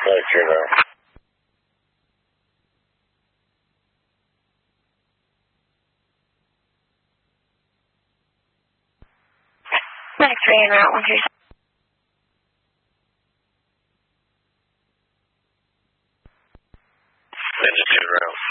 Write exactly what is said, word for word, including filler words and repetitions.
Right, turn around. Max three and route one three seven. Ninja two route.